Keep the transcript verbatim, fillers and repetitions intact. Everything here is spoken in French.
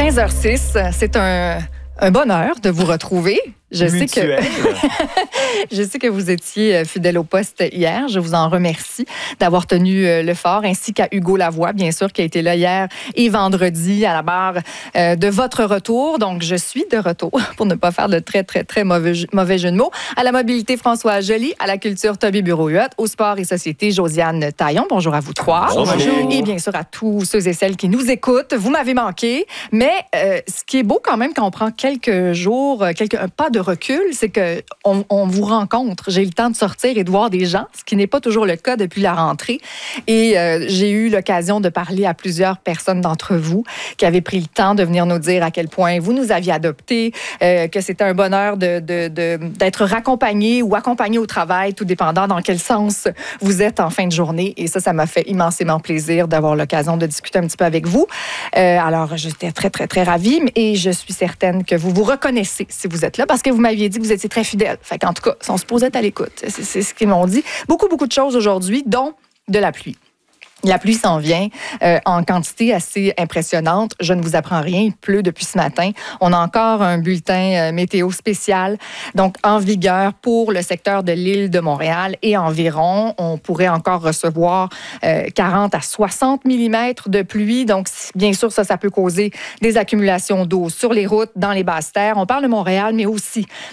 quinze heures six, c'est un, un bonheur de vous retrouver. Je sais, que, je sais que vous étiez fidèle au poste hier. Je vous en remercie d'avoir tenu le fort, ainsi qu'à Hugo Lavoie, bien sûr, qui a été là hier et vendredi à la barre euh, de votre retour. Donc, je suis de retour, pour ne pas faire de très, très, très mauvais, mauvais jeu de mots. À la mobilité, François Joly. À la culture, Toby Bureau-Huot. Au sport et société, Josiane Taillon. Bonjour à vous trois. Bonjour. Et bien sûr, à tous ceux et celles qui nous écoutent. Vous m'avez manqué. Mais euh, ce qui est beau quand même quand on prend quelques jours, quelques, un pas de recul, c'est qu'on on vous rencontre. J'ai eu le temps de sortir et de voir des gens, ce qui n'est pas toujours le cas depuis la rentrée. Et euh, j'ai eu l'occasion de parler à plusieurs personnes d'entre vous qui avaient pris le temps de venir nous dire à quel point vous nous aviez adoptés, euh, que c'était un bonheur de, de, de, d'être raccompagné ou accompagné au travail, tout dépendant dans quel sens vous êtes en fin de journée. Et ça, ça m'a fait immensément plaisir d'avoir l'occasion de discuter un petit peu avec vous. Euh, alors, j'étais très, très, très ravie et je suis certaine que vous vous reconnaissez si vous êtes là parce que vous m'aviez dit que vous étiez très fidèle. Fait qu'en tout cas, on se posait être à l'écoute. C'est, c'est ce qu'ils m'ont dit. Beaucoup, beaucoup de choses aujourd'hui, dont de la pluie. La pluie s'en vient euh, en quantité assez impressionnante. Je ne vous apprends rien, il pleut depuis ce matin. On a encore un bulletin euh, météo spécial, donc en vigueur pour le secteur de l'île de Montréal et environ. On pourrait encore recevoir euh, quarante à soixante millimètres de pluie. Donc, bien sûr, ça, ça peut causer des accumulations d'eau sur les routes, dans les basses terres. On parle de Montréal, mais aussi